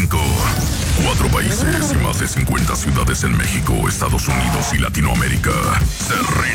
5. 4 países y más de 50 ciudades en México, Estados Unidos y Latinoamérica se